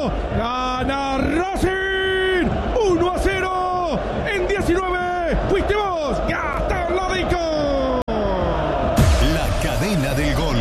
Gana Racing 1-0 en 19. Fuiste vos, Gastón Lodico. La cadena del gol.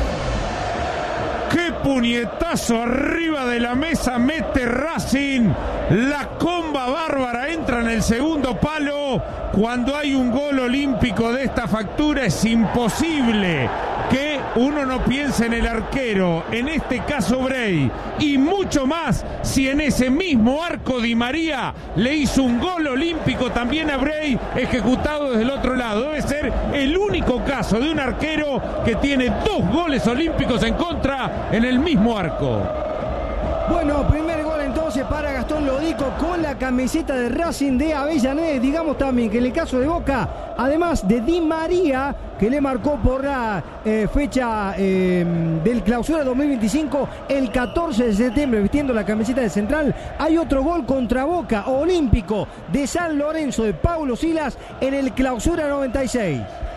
¡Qué puñetazo arriba de la mesa mete Racing! La comba bárbara entra en el segundo palo. Cuando hay un gol olímpico de esta factura es imposible que uno no piense en el arquero, en este caso Bray, y mucho más si en ese mismo arco Di María le hizo un gol olímpico también a Bray, ejecutado desde el otro lado. Debe ser el único caso de un arquero que tiene 2 goles olímpicos en contra en el mismo arco. Bueno, primer gol entonces para Gastón Lodico con la camiseta de Racing de Avellaneda. Digamos también que en el caso de Boca, además de Di María, que le marcó por la fecha del clausura 2025, el 14 de septiembre, vistiendo la camiseta de Central, hay otro gol contra Boca, olímpico, de San Lorenzo, de Paulo Silas, en el clausura 96.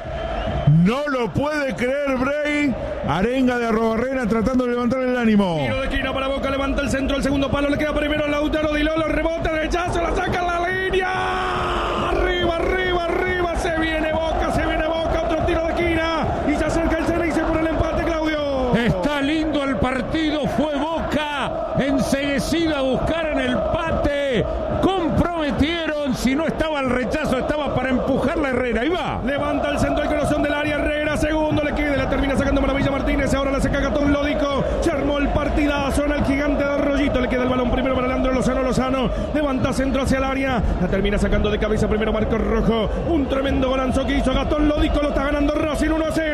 No lo puede creer Bray. Arenga de Arrobarrena tratando de levantar el ánimo. Tiro de esquina para Boca, levanta el centro, el segundo palo, le queda primero a Lautaro Di Lolo, rebota, rechazo, la saca en la línea. Arriba, arriba, arriba, se viene Boca, otro tiro de esquina y se acerca el Ceneice por el empate, Claudio. Está lindo el partido, fue Boca enseguecido a buscar en el empate. Comprometieron, si no estaba el rechazo, estaba para empujar la Herrera. Ahí va. Levanta el centro, el corazón del área, Herrera, segundo le queda, la termina sacando Maravilla Martínez, ahora la saca Gastón Lodico, se armó el partidazo en el gigante de Arroyito, le queda el balón primero para Leandro Lozano, levanta centro hacia el área, la termina sacando de cabeza primero Marcos Rojo, un tremendo golazo que hizo Gastón Lodico, lo está ganando Racing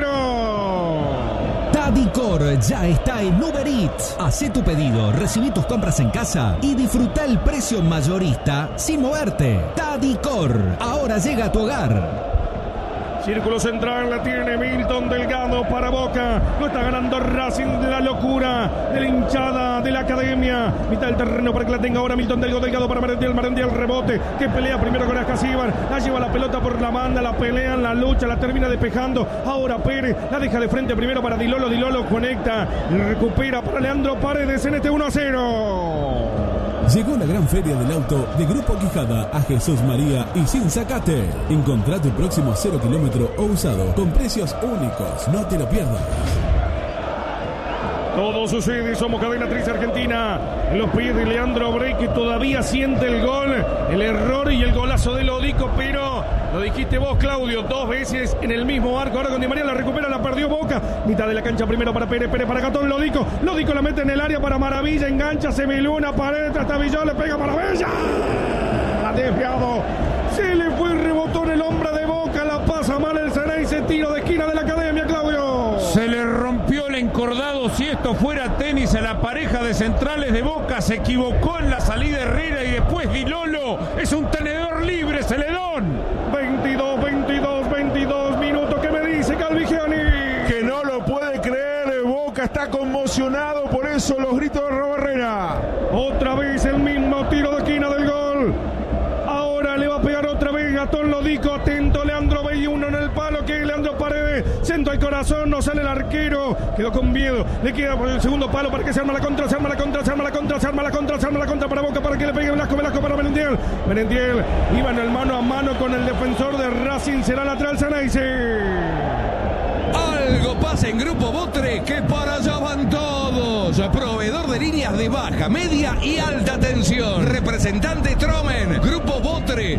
1-0. Tadicor ya está en Uber Eats. Hacé tu pedido, recibí tus compras en casa y disfruta el precio mayorista sin moverte. Tadicor, ahora llega a tu hogar. Círculo central la tiene Milton Delgado para Boca. Lo está ganando Racing, de la locura de la hinchada de la academia. Mitad del terreno para que la tenga ahora Milton Delgado para Marendiel, rebote. Que pelea primero con Ascasíbar. La lleva la pelota por la banda, la pelean, la lucha, la termina despejando. Ahora Pérez la deja de frente primero para Di Lolo conecta. Recupera para Leandro Paredes en este 1-0. Llegó la gran feria del auto de Grupo Quijada a Jesús María y sin sacate. Encontrá tu próximo 0 kilómetro o usado con precios únicos. No te lo pierdas. Todo sucede, somos Cadena 3 Argentina. En los pies de Leandro Bray, que todavía siente el gol, el error y el golazo de Lodico, pero lo dijiste vos, Claudio, 2 veces en el mismo arco. Ahora con Di María la recupera, la perdió Boca. Mitad de la cancha primero para Pérez para Gastón Lodico. Lodico la mete en el área para Maravilla, engancha, se Meluna, pared, hasta Villó, le pega Maravilla. Ha desviado. Se le fue y rebotó en el hombre de Boca, la pasa mal el Ceneice, tiro de esquina de la academia, Claudio. Se le rompió el encordado. Si esto fuera tenis, a la pareja de centrales de Boca se equivocó en la salida Herrera y después Di Lolo. Es un tenedor libre, Celedón. 22 minutos. ¿Qué me dice Calvigiani? Que no lo puede creer. Boca está conmocionado, por eso los gritos de Arrobarrena. Otra vez el mismo tiro de esquina del gol. Ahora le va a pegar otra vez Gastón Lodico, atento Leandro Bray, uno en el palo que Leandro Paredes, centro al corazón, no sale el arquero, quedó con miedo, le queda por el segundo palo para que se arma la contra para Boca, para que le pegue Velasco para Merendiel, iba en el mano a mano con el defensor de Racing, será lateral Ceneice. Algo pasa en Grupo Botre, que para allá van todos. Proveedor de líneas de baja, media y alta tensión. Representante Tromen. Grupo Botre,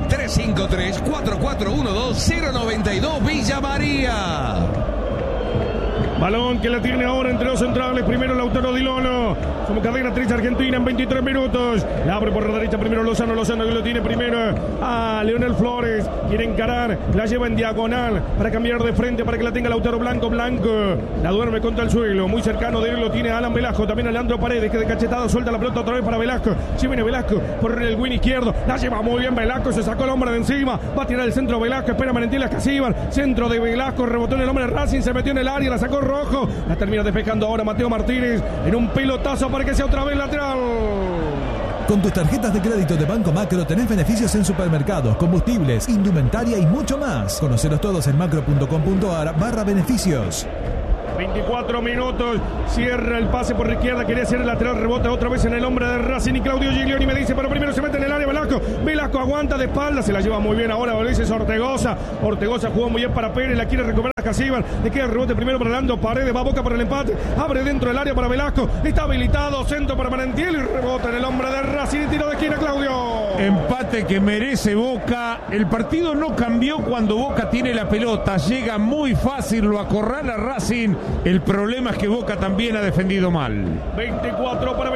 353-4412-092 Villa María. Balón que la tiene ahora entre los centrales. Primero Lautaro Di Lolo. Somos Cadena 3 Argentina en 23 minutos. La abre por la derecha primero Lozano que lo tiene primero a Leonel Flores. Quiere encarar. La lleva en diagonal para cambiar de frente para que la tenga Lautaro Blanco. La duerme contra el suelo. Muy cercano de él lo tiene Alan Velasco. También a Leandro Paredes, que de cachetada suelta la pelota otra vez para Velasco. Sí viene Velasco por el win izquierdo. La lleva muy bien Velasco. Se sacó el hombre de encima. Va a tirar el centro Velasco. Espera Marendiel Ascasíbar. Centro de Velasco. Rebotó en el hombre de Racing. Se metió en el área. La sacó Rojo. La termina despejando ahora Mateo Martínez en un pelotazo para que sea otra vez lateral. Con tus tarjetas de crédito de Banco Macro tenés beneficios en supermercados, combustibles, indumentaria y mucho más. Conocelos todos en macro.com.ar/beneficios. 24 minutos, cierra el pase por la izquierda, quería hacer el lateral, rebota otra vez en el hombre de Racing y Claudio Giglioni me dice, pero primero se mete en el área Velasco aguanta de espalda, se la lleva muy bien ahora, lo dice Ortegoza jugó muy bien para Pérez, la quiere recuperar Casíbar, le queda el rebote primero para Leandro Paredes, va Boca para el empate, abre dentro del área para Velasco, está habilitado, centro para Manentiel y rebota en el hombre de Racing y tiro de esquina Claudio. Empate que merece Boca, el partido no cambió cuando Boca tiene la pelota, llega muy fácil, lo acorrala Racing, el problema es que Boca también ha defendido mal. 24 para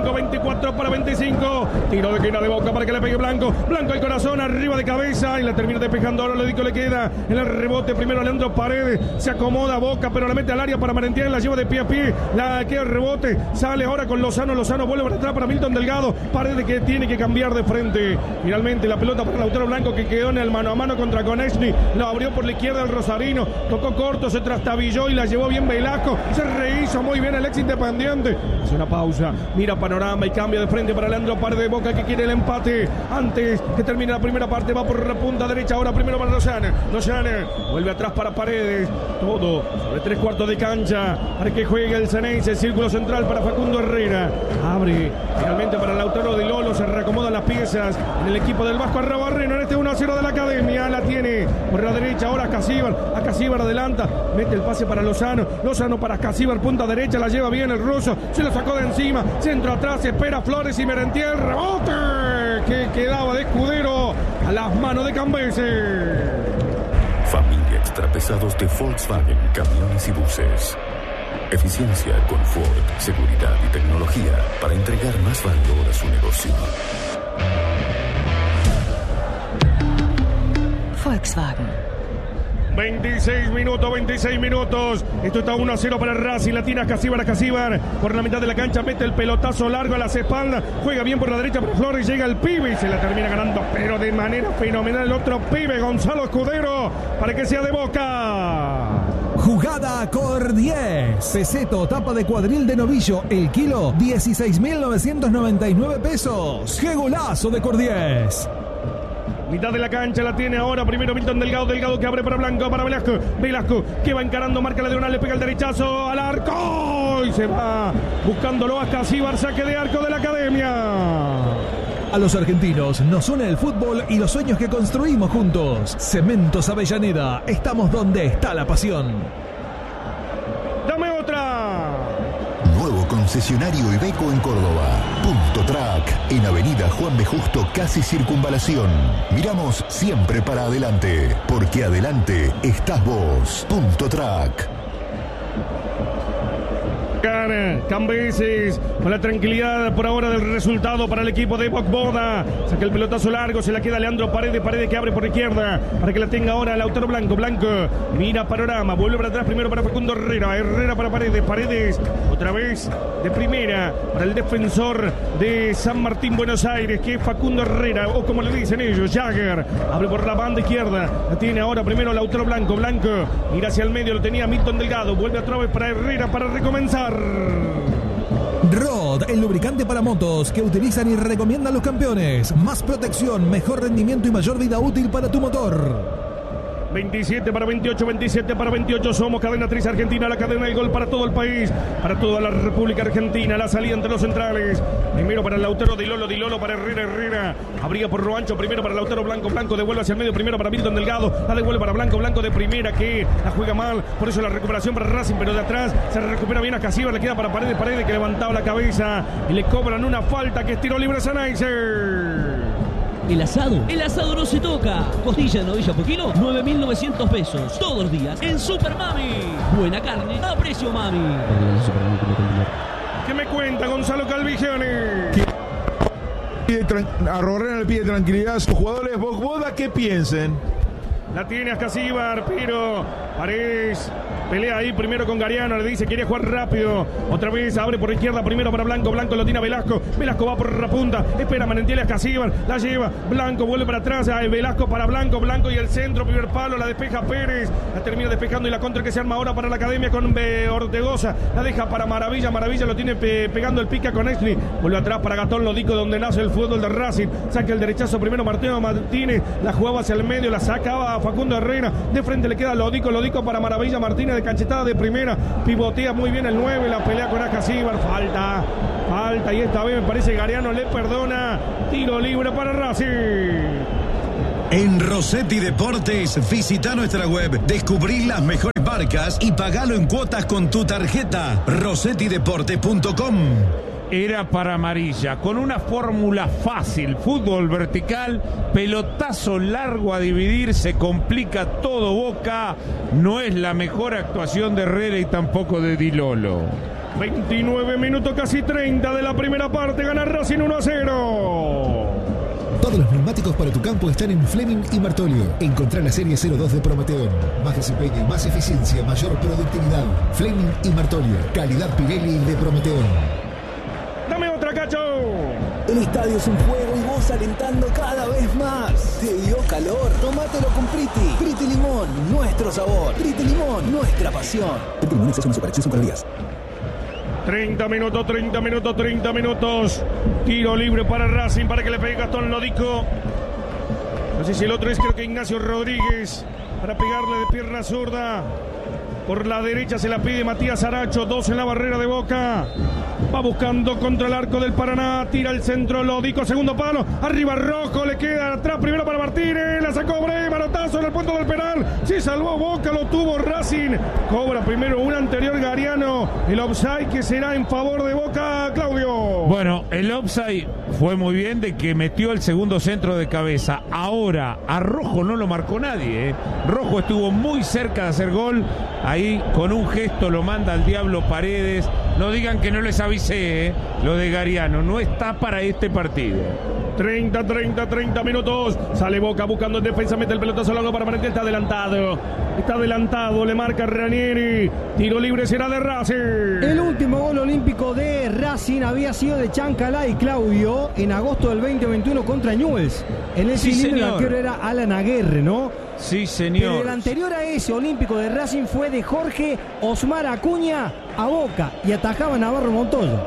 25, tiro de esquina de Boca para que le pegue Blanco al corazón, arriba de cabeza y la termina despejando, ahora Lodico le queda en el rebote, primero Leandro Paredes, se acomoda Boca, pero la mete al área para Manentiel, la lleva de pie a pie, la queda el rebote, sale ahora con Lozano vuelve para atrás para Milton Delgado, Paredes que tiene que cambiar de frente, finalmente la pelota para Lautaro Blanco que quedó en el mano a mano contra Konechny, lo abrió por la izquierda el rosarino, tocó corto, se trastabilló y la llevó bien Velasco, se rehizo muy bien el ex Independiente, hace una pausa, mira panorama y cambia de frente para Leandro Paredes, Boca que quiere el empate, antes que termine la primera parte, va por la punta derecha, ahora primero para Lozano, vuelve atrás para Paredes, todo sobre 3/4 de cancha, para que juegue el Ceneice, círculo central para Facundo Herrera, abre finalmente para Lautaro Di Lolo, se reacomodan las piezas en el equipo del Vasco Arrobarreno en este 1-0 de la Academia, la tiene por la derecha, ahora a Casíbar adelanta, mete el pase para Lozano para Casíbar, punta derecha, la lleva bien el ruso, se lo sacó de encima, centro atrás, espera Flores y Merentiel, rebote que quedaba de Escudero a las manos de Cambese. Familia Extrapesados de Volkswagen Camiones y Buses. Eficiencia, confort, seguridad y tecnología para entregar más valor a su negocio. Volkswagen. 26 minutos. Esto está 1-0 para Racing. La tiene a Casíbar. Por la mitad de la cancha mete el pelotazo largo a las espaldas. Juega bien por la derecha para Flores. Llega el pibe y se la termina ganando, pero de manera fenomenal. El otro pibe, Gonzalo Escudero, para que sea de Boca. Jugada Cor 10. Peseto, tapa de cuadril de novillo. El kilo, 16.999 pesos. ¡Qué golazo de Cor 10! Mitad de la cancha la tiene ahora. Primero Milton Delgado que abre para Blanco, para Velasco que va encarando, marca la diagonal, le pega el derechazo al arco y se va buscándolo a Casíbar, saque de arco de la Academia. A los argentinos nos une el fútbol y los sueños que construimos juntos. Cementos Avellaneda, estamos donde está la pasión. Dame otra. Nuevo concesionario Iveco en Córdoba. Punto Track, en Avenida Juan B. Justo, casi Circunvalación. Miramos siempre para adelante, porque adelante estás vos. Punto Track. Cambeses con la tranquilidad por ahora del resultado para el equipo de Bocboda. Saca el pelotazo largo, se la queda Leandro Paredes que abre por la izquierda para que la tenga ahora Lautaro Blanco. Mira panorama, vuelve para atrás primero para Facundo Herrera para Paredes otra vez de primera para el defensor de San Martín Buenos Aires, que es Facundo Herrera, o como le dicen ellos, Jagger. Abre por la banda izquierda, la tiene ahora primero Lautaro Blanco, mira hacia el medio, lo tenía Milton Delgado, vuelve otra vez para Herrera para recomenzar. Rod, el lubricante para motos que utilizan y recomiendan los campeones. Más protección, mejor rendimiento y mayor vida útil para tu motor. 27 para 28, somos Cadena 3 Argentina, la cadena del gol para todo el país, para toda la República Argentina, la salida entre los centrales, primero para Lautaro Di Lolo para Herrera, abría por lo ancho, primero para Lautaro Blanco, devuelve hacia el medio, primero para Milton Delgado, la devuelve para Blanco de primera, que la juega mal, por eso la recuperación para Racing, pero de atrás se recupera bien a Casíbar, le queda para Paredes que levantaba la cabeza y le cobran una falta, que es tiro libre Ceneice. El asado no se toca. Costilla de novilla por kilo, 9.900 pesos. Todos los días en Super Mami. Buena carne a precio Mami. ¿Qué me cuenta Gonzalo Calvigione? A Rorrena le pide tranquilidad a sus jugadores. Bocboda, ¿qué piensen? La tiene a Casíbar, pero Paredes pelea ahí primero con Gariano, le dice quiere jugar rápido, otra vez abre por izquierda, primero para Blanco lo tiene a Velasco va por la punta, espera Manentiel a Casíbar, la lleva, Blanco vuelve para atrás, Velasco para Blanco y el centro, primer palo, la despeja Pérez, la termina despejando y la contra que se arma ahora para la Academia con Ortegoza, la deja para Maravilla lo tiene pegando el pique con Konechny, vuelve atrás para Gastón Lodico, donde nace el fútbol de Racing, saca el derechazo primero Martínez, la jugaba hacia el medio, la sacaba a Facundo Herrera, de frente le queda Lodico para Maravilla Martínez, de cachetada de primera, pivotea muy bien el 9, la pelea con Acasíbar, falta, y esta vez me parece Gariano le perdona, tiro libre para Racing. En Rossetti Deportes, visita nuestra web, descubrí las mejores marcas y pagalo en cuotas con tu tarjeta. rossettideportes.com. Era para amarilla, con una fórmula fácil, fútbol vertical, pelotazo largo a dividir, se complica todo Boca, no es la mejor actuación de Herrera y tampoco de Di Lolo. 29 minutos, casi 30 de la primera parte, gana Racing 1-0. Todos los neumáticos para tu campo están en Fleming y Martolio. Encontrá la serie 02 de Prometeon. Más desempeño, más eficiencia, mayor productividad. Fleming y Martolio. Calidad Pirelli de Prometeon. ¡Dame otra, Cacho! El estadio es un juego y vos alentando cada vez más. ¿Te dio calor? Tómatelo con Priti. Priti Limón, nuestro sabor. Priti Limón, nuestra pasión. Priti Limón, exceso en azúcar, exceso en calorías. 30 minutos. Tiro libre para Racing, para que le pegue Gastón Lodico. No sé si el otro es, creo que Ignacio Rodríguez, para pegarle de pierna zurda. Por la derecha se la pide Matías Aracho, 2 en la barrera de Boca. Va buscando contra el arco del Paraná, tira el centro Lodico, segundo palo, arriba Rojo, le queda atrás primero para Martínez, la sacó Bray, manotazo en el punto del penal, se salvó Boca, lo tuvo Racing, cobra primero un anterior Gariano, el offside que será en favor de Boca, Claudio. Bueno, el offside fue muy bien de que metió el segundo centro de cabeza, ahora a Rojo no lo marcó nadie, Rojo estuvo muy cerca de hacer gol, ahí con un gesto lo manda al diablo Paredes, no digan que no les avisé, lo de Gariano no está para este partido. 30 minutos, sale Boca buscando en defensa, mete el pelotazo largo para Martín, está adelantado, le marca Ranieri, tiro libre será de Racing. El último gol olímpico de Racing había sido de Chancalay, Claudio, en agosto del 2021 contra Newell's. En ese cilindro el arquero era Alan Aguirre, ¿no? Sí, señor. Pero el anterior a ese olímpico de Racing fue de Jorge Osmar Acuña a Boca y atajaba Navarro Montoya.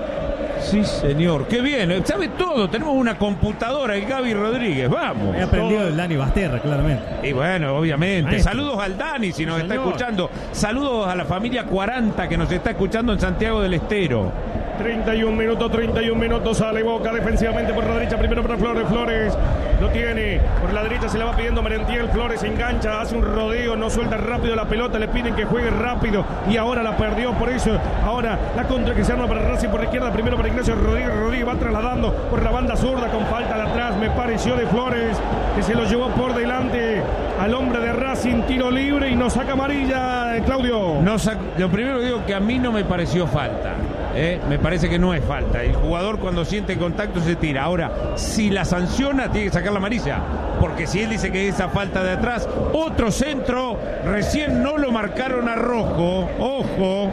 Sí, señor. Qué bien. Sabe todo. Tenemos una computadora, el Gaby Rodríguez. Vamos. He aprendido del Dani Basterra, claramente. Y bueno, obviamente. Maestro. Saludos al Dani, si nos está escuchando. Saludos a la familia 40 que nos está escuchando en Santiago del Estero. 31 minutos, sale Boca defensivamente por la derecha, primero para Flores, lo tiene, por la derecha se la va pidiendo Merentiel, Flores engancha, hace un rodeo, no suelta rápido la pelota, le piden que juegue rápido y ahora la perdió, por eso ahora la contra que se arma para Racing por la izquierda, primero para Ignacio Rodríguez va trasladando por la banda zurda con falta de atrás, me pareció de Flores, que se lo llevó por delante al hombre de Racing, tiro libre y nos saca amarilla, Claudio. Lo primero que digo que a mí no me pareció falta. Me parece que no es falta. El jugador cuando siente contacto se tira. Ahora, si la sanciona, tiene que sacar la amarilla. Porque si él dice que esa falta de atrás, otro centro, recién no lo marcaron a Rojo. Ojo.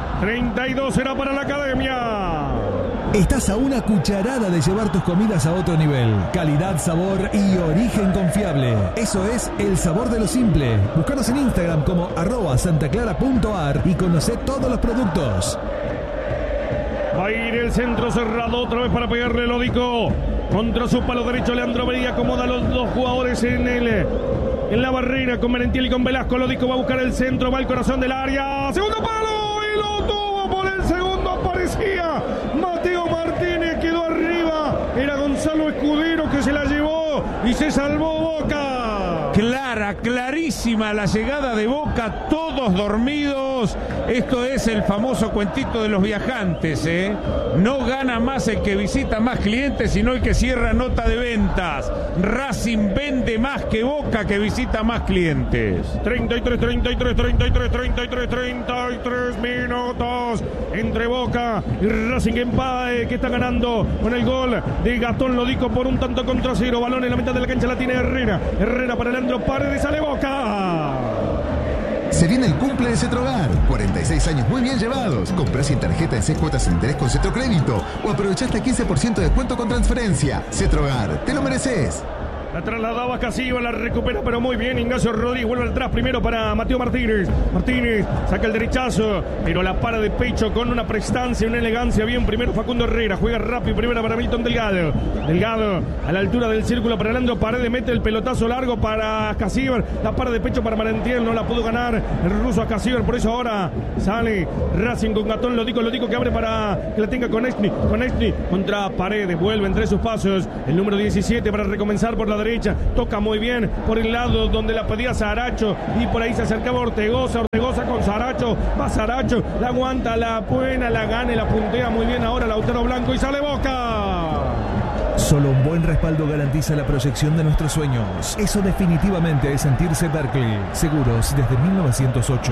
32 será para la Academia. Estás a una cucharada de llevar tus comidas a otro nivel. Calidad, sabor y origen confiable. Eso es el sabor de lo simple. Búscanos en Instagram como @santaclara.ar y conoce todos los productos. Va a ir el centro cerrado otra vez para pegarle Lodico. Contra su palo derecho, Leandro Bería acomoda a los dos jugadores en la barrera con Merentiel y con Velasco. Lodico va a buscar el centro, va al corazón del área. Segundo palo y lo tuvo por el segundo. Aparecía Mateo Martínez, quedó arriba. Era Gonzalo Escudero que se la llevó y se salvó Boca. Clarísima la llegada de Boca, todos dormidos. Esto es el famoso cuentito de los viajantes, No gana más el que visita más clientes, sino el que cierra nota de ventas. Racing vende más que Boca, que visita más clientes. 33 minutos entre Boca y Racing que está ganando con el gol de Gastón Lodico por un tanto contra cero. Balón en la mitad de la cancha la tiene Herrera para Leandro Paredes, sale Boca. Se viene el cumple de Cetrogar. 46 años muy bien llevados. Comprá sin tarjeta en 6 cuotas sin interés con Cetrocrédito o aprovechá hasta 15% de descuento con transferencia. Cetrogar, te lo mereces. La trasladaba Casiva, la recupera pero muy bien Ignacio Rodríguez, vuelve atrás primero para Mateo Martínez. Martínez saca el derechazo, pero la para de pecho con una prestancia, una elegancia. Bien, primero Facundo Herrera, juega rápido, primera para Milton Delgado. Delgado a la altura del círculo para Leandro Paredes, mete el pelotazo largo para Casiva, la para de pecho para Marentiel, no la pudo ganar el ruso a Casiva, por eso ahora sale Racing con Gastón Lodico que abre para que la tenga con Esni contra Paredes, vuelve entre sus pasos el número 17 para recomenzar por la derecha, toca muy bien por el lado donde la pedía Saracho y por ahí se acercaba Ortegoza con Saracho, va Saracho, la aguanta, la buena, la gana y la puntea muy bien ahora Lautaro Blanco y sale Boca. Solo un buen respaldo garantiza la proyección de nuestros sueños. Eso definitivamente es sentirse Berkeley. Seguros desde 1908.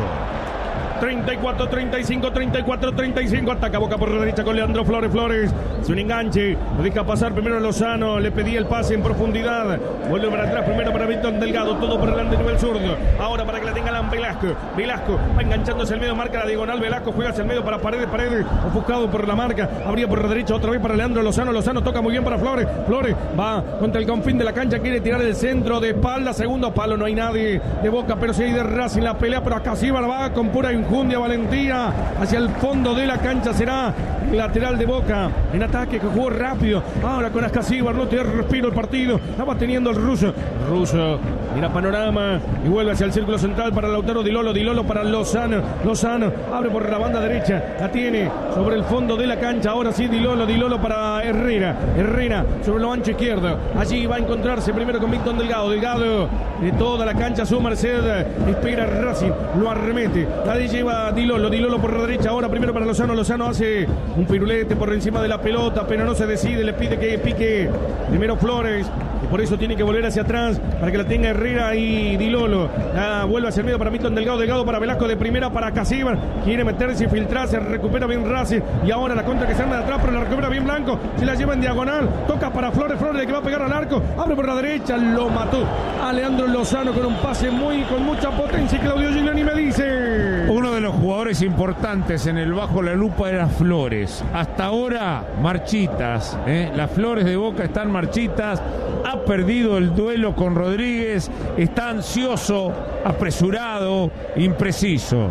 34, 35, 34, 35. Ataca Boca por la derecha con Leandro Flores. Es un enganche. Lo deja pasar primero a Lozano. Le pedía el pase en profundidad. Vuelve para atrás primero para Milton Delgado. Todo por delante nivel zurdo. Ahora para que la tenga Velasco va enganchándose el medio. Marca la diagonal. Velasco juega hacia el medio para Paredes. Ofuscado por la marca. Abría por la derecha otra vez para Leandro Lozano. Lozano toca muy bien para Flores. Flores va contra el confín de la cancha. Quiere tirar el centro de espalda. Segundo palo. No hay nadie de Boca. Pero sí hay de Racing. La pelea. Pero acá sí va con pura injundia, valentía, hacia el fondo de la cancha. Será lateral de Boca en ataque, que jugó rápido. Ahora con Ascasíbar, no tiene respiro el partido. La va teniendo el ruso. Mira panorama y vuelve hacia el círculo central para Lautaro Di Lolo para Lozano. Abre por la banda derecha. La tiene sobre el fondo de la cancha. Ahora sí Di Lolo para Herrera sobre lo ancho izquierdo. Allí va a encontrarse primero con Milton Delgado de toda la cancha a su merced. Espera Racing, lo arremete. La lleva Di Lolo por la derecha. Ahora primero para Lozano hace un pirulete por encima de la pelota, pero no se decide. Le pide que pique primero Flores. Y por eso tiene que volver hacia atrás para que la tenga Herrera y Di Lolo. Vuelve hacia el medio para Milton Delgado para Velasco de primera para Casíbar. Quiere meterse y filtrarse, recupera bien Racing. Y ahora la contra que se arma de atrás, pero la recupera bien Blanco. Se la lleva en diagonal, toca para Flores de que va a pegar al arco. Abre por la derecha, lo mató a Leandro Lozano con un pase con mucha potencia. Y Claudio Giuliani me dice: uno de los jugadores importantes en el bajo la lupa era Flores. Hasta ahora marchitas, las Flores de Boca están marchitas. Ha perdido el duelo con Rodríguez, está ansioso, apresurado, impreciso.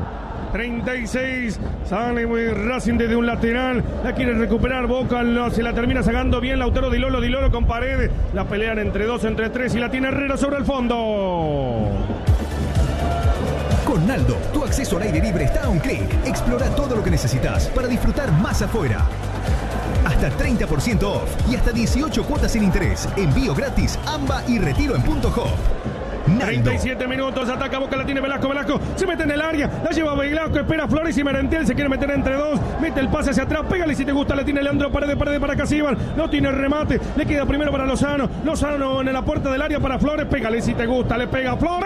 36, sale Racing desde un lateral, la quiere recuperar Boca, se la termina sacando bien Lautaro Di Lolo con Paredes, la pelean entre dos, entre tres y la tiene Herrera sobre el fondo. Con Naldo, tu acceso al aire libre está a un clic. Explora todo lo que necesitas para disfrutar más afuera. Hasta 30% off y hasta 18 cuotas sin interés. Envío gratis, AMBA y retiro en Punto Hop. 37 minutos, ataca Boca, la tiene Velasco, se mete en el área, la lleva Velasco, espera Flores y Merentiel, se quiere meter entre dos, mete el pase hacia atrás, pégale si te gusta, la tiene Leandro Paredes para Casíbar, no tiene remate, le queda primero para Lozano en la puerta del área para Flores, pégale si te gusta, le pega Flores.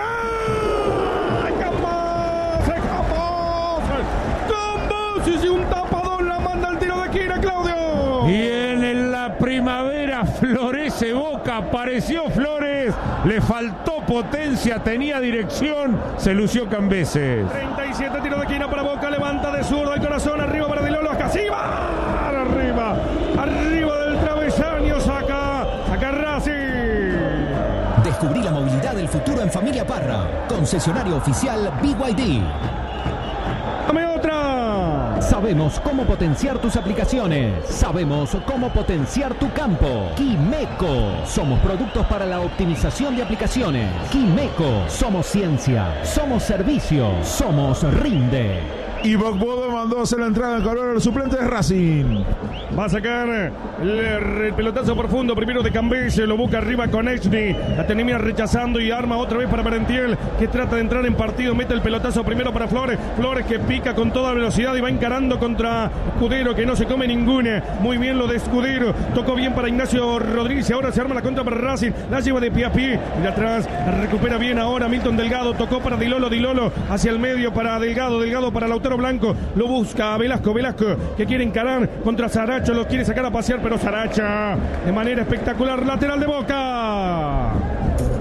Y un tapadón la manda al tiro de esquina, Claudio. Y en la primavera florece Boca, apareció Flores, le faltó potencia, tenía dirección, se lució Cambeses. 37 tiro de esquina para Boca, levanta de zurdo el corazón, arriba para Di Lolo, Ascasíbar, arriba del travesaño, saca Racing. Descubrí la movilidad del futuro en Familia Parra, concesionario oficial BYD. Dame otra. Sabemos cómo potenciar tus aplicaciones. Sabemos cómo potenciar tu campo. Quimeco. Somos productos para la optimización de aplicaciones. Quimeco. Somos ciencia. Somos servicio. Somos Rinde. Y Bogbodo mandó a hacer la entrada en calor al suplente de Racing. Va a sacar el pelotazo profundo primero de Cambese, lo busca arriba con Echny, la termina rechazando y arma otra vez para Merentiel, que trata de entrar en partido, mete el pelotazo primero para Flores que pica con toda velocidad y va encarando contra Escudero, que no se come ninguna. Muy bien lo de Escudero, tocó bien para Ignacio Rodríguez, ahora se arma la contra para Racing, la lleva de pie a pie y de atrás la recupera bien ahora Milton Delgado, tocó para Di Lolo hacia el medio para Delgado para Lautaro Blanco, lo busca Velasco que quiere encarar contra Saracho, lo quiere sacar a pasear, pero Saracha de manera espectacular, lateral de Boca.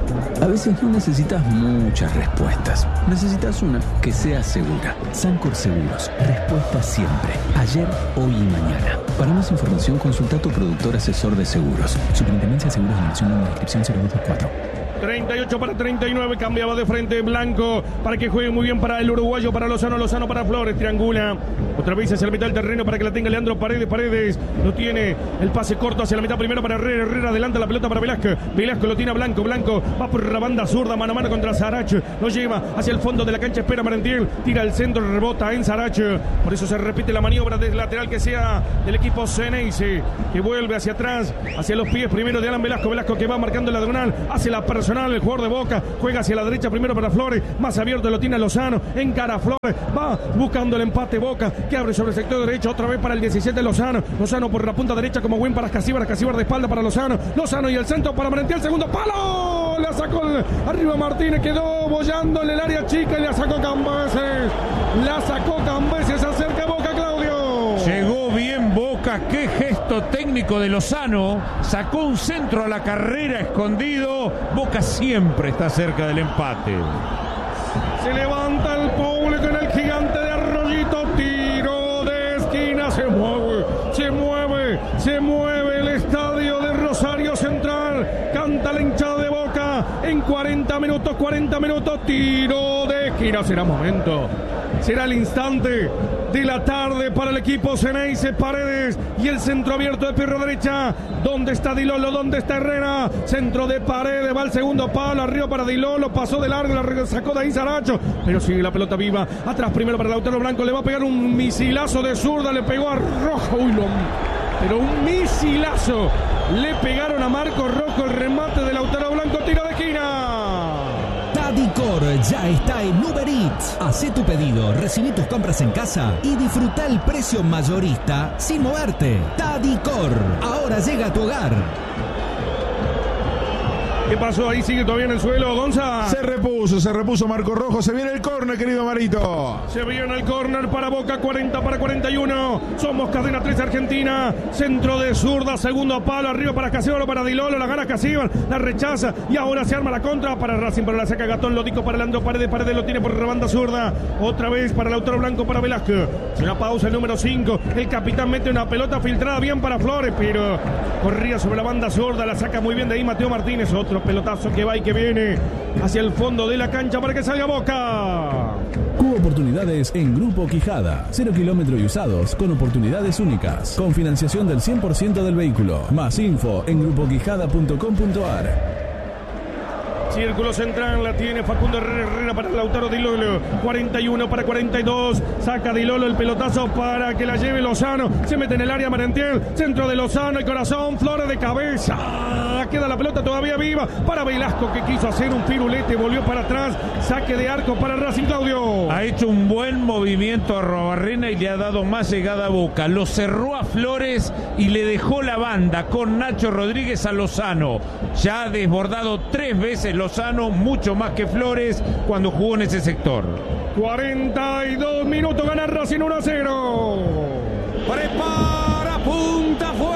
A veces no necesitas muchas respuestas. Necesitas una que sea segura. Sancor Seguros. Respuesta siempre. Ayer, hoy y mañana. Para más información, consulta a tu productor asesor de seguros. Superintendencia de Seguros de la Nación, en la descripción 0224. 38 para 39, cambiaba de frente Blanco para que juegue muy bien para el uruguayo, para Lozano, Lozano para Flores, triangula. Otra vez hacia la mitad del terreno para que la tenga Leandro Paredes, Paredes lo tiene, el pase corto hacia la mitad primero para Herrera, Herrera adelanta la pelota para Velasco, Velasco lo tiene a Blanco, Blanco va por la banda zurda, mano a mano contra Saracho, lo lleva hacia el fondo de la cancha, espera Marentiel, tira el centro, rebota en Saracho, por eso se repite la maniobra del lateral que sea del equipo Ceneice, que vuelve hacia atrás, hacia los pies primero de Alan Velasco, Velasco que va marcando la diagonal, hace la personal, el jugador de Boca, juega hacia la derecha primero para Flores, más abierto lo tiene Lozano, encara a Flores, va buscando el empate Boca, que abre sobre el sector derecho, otra vez para el 17 Lozano, Lozano por la punta derecha como buen para Casíbar, Casíbar de espalda para Lozano, Lozano y el centro para Marentiel, segundo palo, la sacó arriba Martínez, quedó bollando en el área chica y la sacó Cambeses, se acerca Boca, Claudio. Llegó bien Boca, qué gesto técnico de Lozano, sacó un centro a la carrera escondido, Boca siempre está cerca del empate. Se levanta el público en el gigante de Arroyito, tiro de esquina, se mueve el estadio de Rosario Central, canta la hinchada de Boca en 40 minutos, tiro de esquina, será el instante de la tarde para el equipo Ceneice, Paredes y el centro abierto de pierna derecha. ¿Dónde está Dilolo? ¿Dónde está Herrera? Centro de Paredes, va al segundo palo, arriba para Dilolo, pasó de largo, la sacó de ahí Saracho, pero sigue la pelota viva. Atrás primero para Lautaro Blanco, le va a pegar un misilazo de zurda, le pegó a Rojo, pero un misilazo. Le pegaron a Marco Rojo, el remate de Lautaro Blanco, tiro de esquina. Tadicor ya está en Uber Eats. Hacé tu pedido, recibí tus compras en casa y disfruta el precio mayorista sin moverte. Tadicor, ahora llega a tu hogar. ¿Qué pasó? Ahí sigue todavía en el suelo, Gonza. Se repuso Marco Rojo. Se viene el córner, querido Marito. Se viene el córner para Boca, 40 para 41. Somos cadena 3 Argentina. Centro de zurda, segundo palo, arriba para Casíbar, para Dilolo, la gana Casíbar, la rechaza y ahora se arma la contra para Racing, pero la saca Gatón, Lodico para Leandro Paredes, Paredes lo tiene por la banda zurda. Otra vez para Lautaro Blanco, para Velasco. Una pausa, el número 5. El capitán mete una pelota filtrada bien para Flores, pero corría sobre la banda zurda, la saca muy bien de ahí Mateo Martínez. Otro pelotazo que va y que viene hacia el fondo de la cancha para que salga Boca. Cubo Oportunidades en Grupo Quijada. 0 kilómetros y usados con oportunidades únicas. Con financiación del 100% del vehículo. Más info en grupoquijada.com.ar. Círculo central, la tiene Facundo Herrera para Lautaro Dilolo, 41 para 42, saca Dilolo el pelotazo para que la lleve Lozano, se mete en el área Marentiel, centro de Lozano, el corazón, Flores de cabeza, queda la pelota todavía viva para Velasco que quiso hacer un pirulete, volvió para atrás, saque de arco para Racing, Claudio. Ha hecho un buen movimiento a Arrobarrena y le ha dado más llegada a Boca, lo cerró a Flores y le dejó la banda con Nacho Rodríguez a Lozano, ya ha desbordado 3 veces Lozano, mucho más que Flores cuando jugó en ese sector. 42 minutos, gana Racing 1-0. Prepara, punta, fue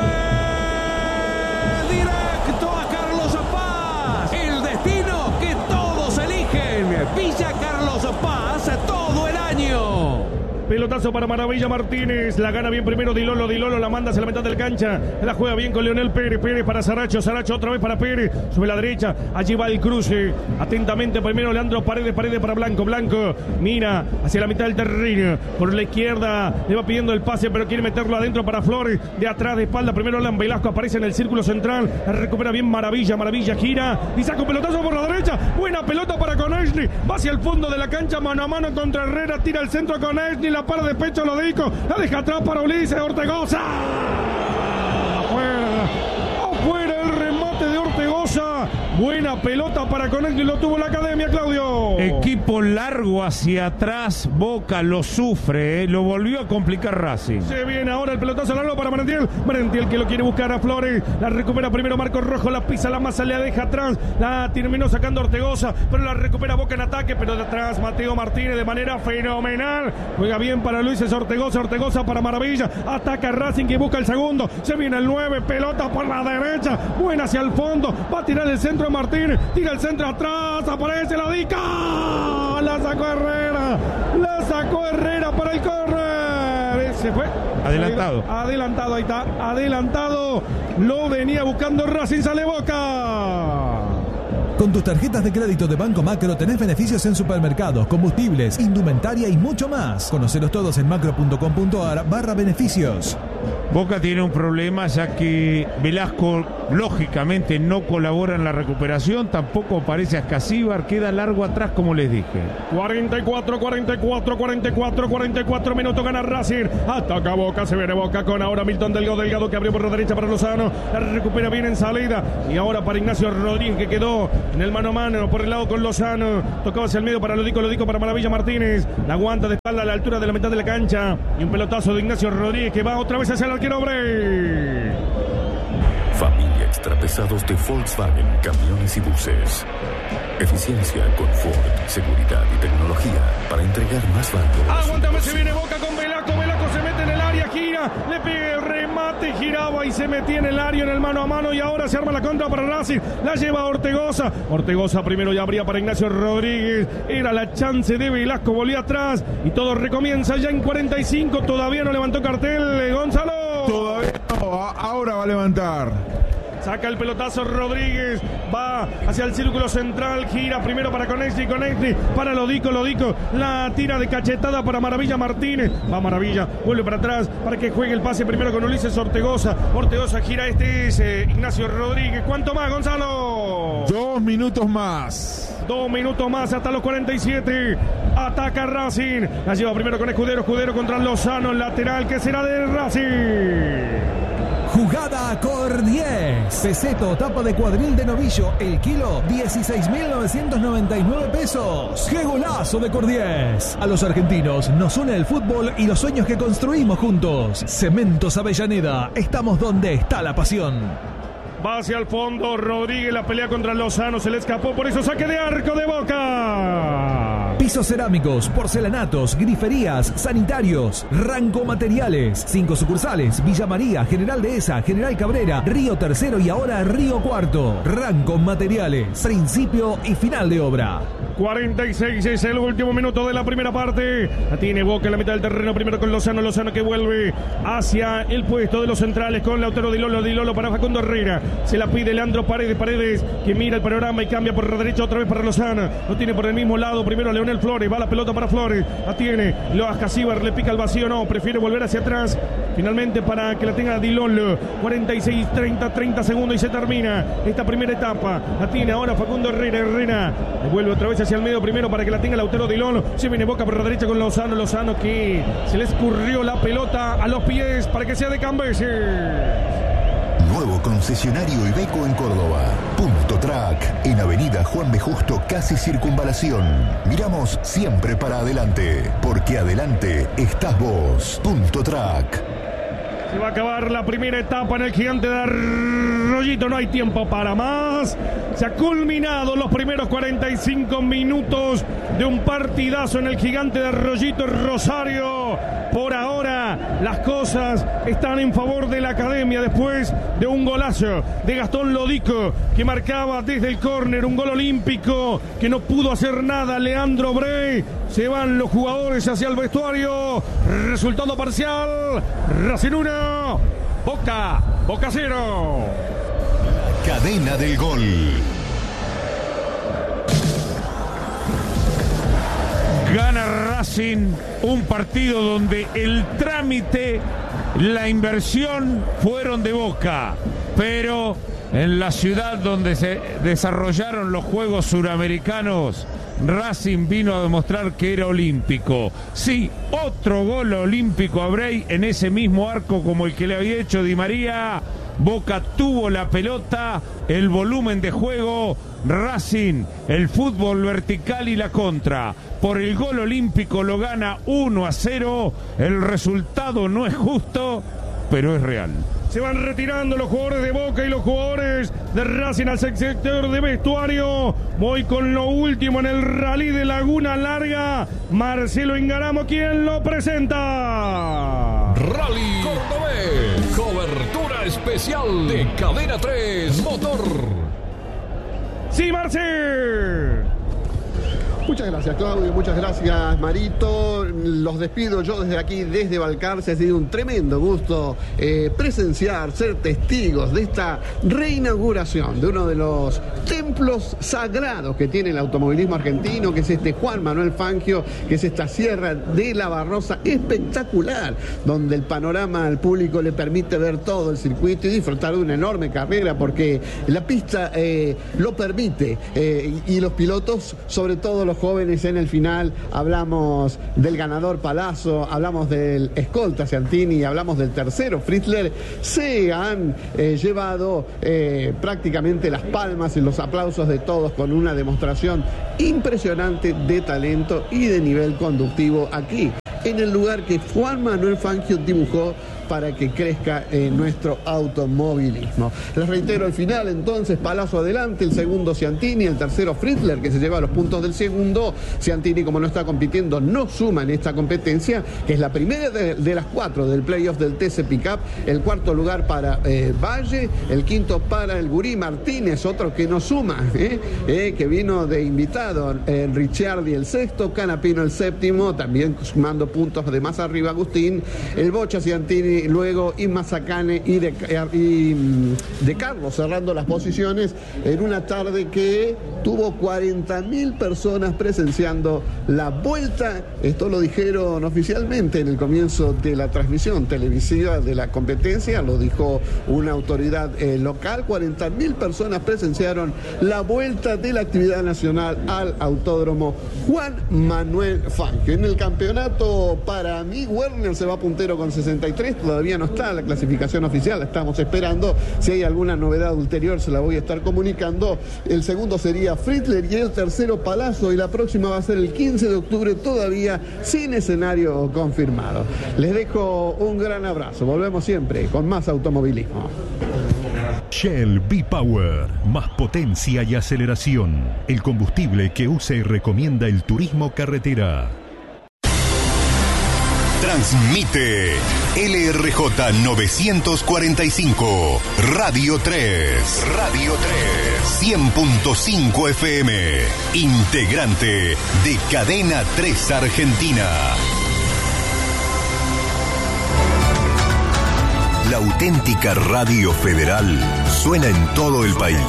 directo a Carlos Paz. El destino que todos eligen. Villa Carlos Paz todo el año. Pelotazo para Maravilla Martínez, la gana bien primero Dilolo, Dilolo la manda hacia la mitad del cancha, la juega bien con Leonel Pérez, Pérez para Saracho, Saracho otra vez para Pérez, sobre la derecha, allí va el cruce, atentamente primero Leandro Paredes, Paredes para Blanco, Blanco mira hacia la mitad del terreno, por la izquierda le va pidiendo el pase pero quiere meterlo adentro para Flores, de atrás de espalda, primero Alan Velasco aparece en el círculo central, la recupera bien Maravilla, Maravilla gira y saca un pelotazo por la derecha, buena pelota para Konechny, va hacia el fondo de la cancha, mano a mano contra Herrera, tira el centro Konechny, la para de pecho Lodico, la deja atrás para Ulises Ortegoza. Afuera el remate de Ortegoza. Buena pelota para Konechny, lo tuvo la academia, Claudio. Equipo largo hacia atrás, Boca lo sufre, lo volvió a complicar Racing. Se viene ahora el pelotazo largo para Marentiel. Marentiel que lo quiere buscar a Flores, la recupera primero Marcos Rojo, la pisa la masa, la deja atrás, la terminó sacando Ortegoza, pero la recupera Boca en ataque, pero de atrás Mateo Martínez de manera fenomenal. Juega bien para Luis Ortegoza, Ortegoza para Maravilla, ataca Racing que busca el segundo, se viene el 9, pelota por la derecha, buena hacia el fondo, va a tirar el centro José Martín, tira el centro atrás, aparece la Dica, la sacó Herrera para el córner. Se fue. Adelantado, ahí está, adelantado. Lo venía buscando Racing, sale Boca. Con tus tarjetas de crédito de Banco Macro tenés beneficios en supermercados, combustibles, indumentaria y mucho más. Conocelos todos en macro.com.ar/beneficios. Boca tiene un problema ya que Velasco lógicamente no colabora en la recuperación, tampoco aparece Ascasíbar, queda largo atrás como les dije. 44 minutos, gana Racing, ataca Boca, se viene Boca con ahora Milton Delgado que abrió por la derecha para Lozano, la recupera bien en salida y ahora para Ignacio Rodríguez que quedó en el mano a mano por el lado con Lozano, tocaba hacia el medio para Lodico para Maravilla Martínez, la aguanta de espalda a la altura de la mitad de la cancha y un pelotazo de Ignacio Rodríguez que va otra vez hacia el arquero Brey. Familia Extrapesados de Volkswagen, camiones y buses. Eficiencia, confort, seguridad y tecnología para entregar más valor. Aguántame, se viene Boca con Velasco se mete en el área, gira, le pega el remate, giraba y se metía en el área en el mano a mano y ahora se arma la contra para Racing, la lleva Ortegoza primero ya abría para Ignacio Rodríguez, era la chance de Velasco, volvió atrás y todo recomienza ya en 45, todavía no levantó cartel Gonzalo. Todavía no, ahora va a levantar. Saca el pelotazo Rodríguez, va hacia el círculo central, gira primero para Conexi para Lodico, la tira de cachetada para Maravilla Martínez, va Maravilla, vuelve para atrás para que juegue el pase primero con Ulises Ortegoza gira, este es Ignacio Rodríguez, ¿cuánto más, Gonzalo? 2 minutos más. 2 minutos más hasta los 47. Ataca Racing. La lleva primero con Escudero contra Lozano, lateral que será de Racing. Jugada Cor 10. Peseto, tapa de cuadril de novillo. El kilo, 16.999 pesos. ¡Qué golazo de Cor 10! A los argentinos nos une el fútbol y los sueños que construimos juntos. Cementos Avellaneda. Estamos donde está la pasión. Va hacia el fondo, Rodríguez, la pelea contra Lozano, se le escapó, por eso saque de arco de Boca. Pisos cerámicos, porcelanatos, griferías, sanitarios, Ranco Materiales, 5 sucursales, Villa María, General Dehesa, General Cabrera, Río Tercero y ahora Río Cuarto. Ranco Materiales, principio y final de obra. 46 es el último minuto de la primera parte. La tiene Boca en la mitad del terreno, primero con Lozano que vuelve hacia el puesto de los centrales con Lautaro Di Lolo para Facundo Herrera. Se la pide Leandro Paredes, que mira el panorama y cambia por la derecha otra vez para Lozano. Lo tiene por el mismo lado, primero Leonel Flores, va la pelota para Flores, la tiene, Ascasíbar le pica el vacío, no, prefiere volver hacia atrás, finalmente para que la tenga Di Lolo. 30 segundos y se termina esta primera etapa. La tiene ahora Facundo Herrera, devuelve otra vez hacia el medio primero para que la tenga Lautaro Di Lolo. Se viene Boca por la derecha con Lozano que se le escurrió la pelota a los pies para que sea de Cambeses. Nuevo concesionario Iveco en Córdoba. Punto Track, en Avenida Juan B. Justo, casi Circunvalación. Miramos siempre para adelante, porque adelante estás vos. Punto Track. Se va a acabar la primera etapa en el Gigante de Arroyito, no hay tiempo para más. Se ha culminado los primeros 45 minutos de un partidazo en el Gigante de Arroyito Rosario. Por ahora las cosas están en favor de la Academia después de un golazo de Gastón Lodico que marcaba desde el córner, un gol olímpico que no pudo hacer nada Leandro Brey. Se van los jugadores hacia el vestuario. Resultado parcial: Racing 1, Boca 0. Cadena del Gol. Gana Racing un partido donde el trámite, la inversión fueron de Boca, pero en la ciudad donde se desarrollaron los Juegos Suramericanos, Racing vino a demostrar que era olímpico. Sí, otro gol olímpico a Brey en ese mismo arco como el que le había hecho Di María. Boca tuvo la pelota, el volumen de juego, Racing, el fútbol vertical y la contra. Por el gol olímpico lo gana 1-0. El resultado no es justo, pero es real. Se van retirando los jugadores de Boca y los jugadores de Racing al sector de vestuario. Voy con lo último en el rally de Laguna Larga. Marcelo Ingaramo, quien lo presenta. Rally Cordobés. Cobertura especial de Cadena 3 Motor. Sí, Marce. Muchas gracias, Claudio, muchas gracias, Marito. Los despido yo desde aquí, desde Balcarce. Ha sido un tremendo gusto presenciar, ser testigos de esta reinauguración de uno de los templos sagrados que tiene el automovilismo argentino, que es este Juan Manuel Fangio, que es esta Sierra de la Barrosa espectacular, donde el panorama al público le permite ver todo el circuito y disfrutar de una enorme carrera, porque la pista lo permite, y los pilotos, sobre todo los jóvenes en el final. Hablamos del ganador Palazzo, hablamos del escolta Ciantini, hablamos del tercero Fritzler. Se han llevado prácticamente las palmas y los aplausos de todos, con una demostración impresionante de talento y de nivel conductivo aquí, en el lugar que Juan Manuel Fangio dibujó para que crezca nuestro automovilismo. Les reitero el final, entonces: Palazzo adelante, el segundo Ciantini, el tercero Fritzler, que se lleva los puntos del segundo. Ciantini, como no está compitiendo, no suma en esta competencia, que es la primera de las 4 del playoff del TC Pickup. El cuarto lugar para Valle, el quinto para el Gurí Martínez, otro que no suma, que vino de invitado. Ricciardi el sexto, Canapino el séptimo, también sumando puntos de más arriba Agustín. El Bocha Ciantini, luego Isma Zacane y de Carlos cerrando las posiciones, en una tarde que tuvo 40.000 personas presenciando la vuelta. Esto lo dijeron oficialmente en el comienzo de la transmisión televisiva de la competencia, lo dijo una autoridad local. 40.000 personas presenciaron la vuelta de la actividad nacional al Autódromo Juan Manuel Fangio. En el campeonato, para mí, Werner se va puntero con 63. Todavía no está la clasificación oficial, la estamos esperando. Si hay alguna novedad ulterior se la voy a estar comunicando. El segundo sería Fritzler y el tercero Palazzo, y la próxima va a ser el 15 de octubre, todavía sin escenario confirmado. Les dejo un gran abrazo, volvemos siempre con más automovilismo. Shell V-Power, más potencia y aceleración. El combustible que usa y recomienda el turismo carretera. Transmite LRJ 945, Radio 3, 100.5 FM, integrante de Cadena 3 Argentina. La auténtica radio federal suena en todo el país.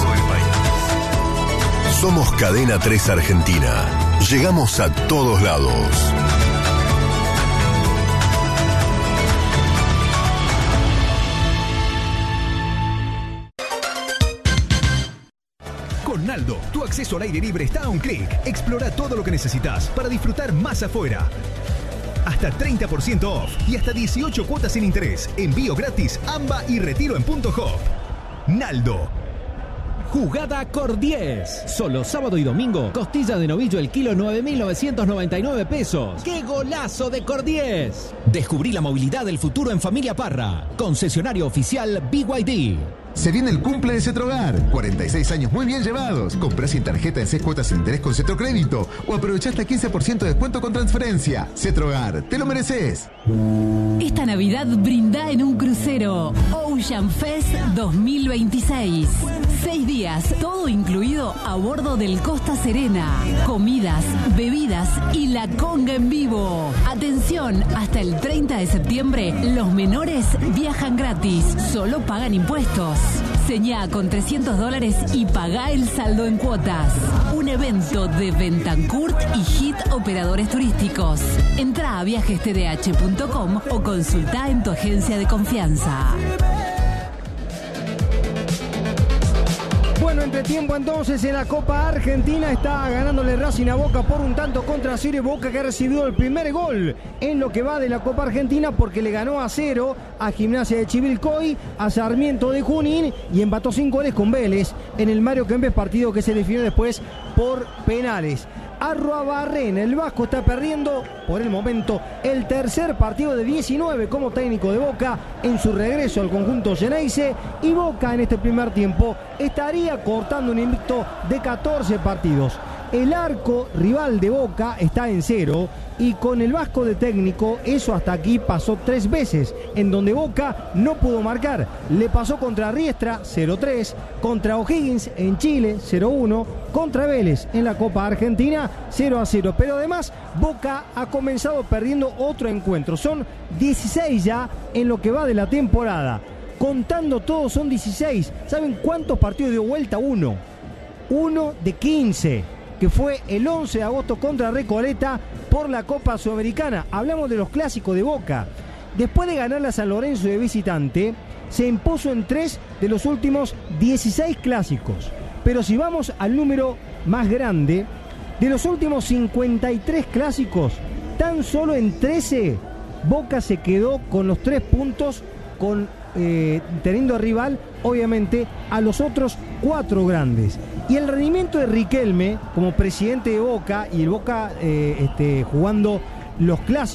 Somos Cadena 3 Argentina. Llegamos a todos lados. Con Naldo, tu acceso al aire libre está a un clic. Explora todo lo que necesitas para disfrutar más afuera. Hasta 30% off y hasta 18 cuotas sin interés. Envío gratis, AMBA y retiro en Punto Hop. Naldo. Jugada Cor 10. Solo sábado y domingo. Costilla de novillo el kilo 9.999 pesos. ¡Qué golazo de Cor 10! Descubrí la movilidad del futuro en Familia Parra. Concesionario oficial BYD. Se viene el cumple de Cetrogar. 46 años muy bien llevados. Comprá sin tarjeta en 6 cuotas sin interés con Cetrocrédito. O aprovechá hasta 15% de descuento con transferencia. Cetrogar, te lo mereces. Esta Navidad brinda en un crucero. Ocean Fest 2026. 6 días, todo incluido a bordo del Costa Serena. Comidas, bebidas y la conga en vivo. Atención, hasta el 30 de septiembre, los menores viajan gratis. Solo pagan impuestos. Señá con $300 y pagá el saldo en cuotas. Un evento de Bentancourt y Hit Operadores Turísticos. Entrá a viajestdh.com o consultá en tu agencia de confianza. Bueno, entre tiempo entonces en la Copa Argentina está ganándole Racing a Boca por un tanto contra 0. Boca que ha recibido el primer gol en lo que va de la Copa Argentina porque le ganó a 0 a Gimnasia de Chivilcoy, a Sarmiento de Junín y empató 5 goles con Vélez en el Mario Kempes, partido que se definió después por penales. Arruabarrena, el vasco, está perdiendo por el momento el tercer partido de 19 como técnico de Boca en su regreso al conjunto Geneise, y Boca en este primer tiempo estaría cortando un invicto de 14 partidos. El arco rival de Boca está en 0 y con el Vasco de técnico eso hasta aquí pasó 3 veces en donde Boca no pudo marcar. Le pasó contra Riestra 0-3, contra O'Higgins en Chile 0-1, contra Vélez en la Copa Argentina 0-0. Pero además Boca ha comenzado perdiendo otro encuentro. Son 16 ya en lo que va de la temporada. Contando todos son 16. ¿Saben cuántos partidos dio vuelta? Uno de 15. Que fue el 11 de agosto contra Recoleta por la Copa Sudamericana. Hablamos de los clásicos de Boca. Después de ganar a San Lorenzo de visitante, se impuso en 3 de los últimos 16 clásicos. Pero si vamos al número más grande, de los últimos 53 clásicos, tan solo en 13, Boca se quedó con los 3 puntos, teniendo rival, obviamente, a los otros 4 grandes. Y el rendimiento de Riquelme como presidente de Boca y el Boca jugando los clásicos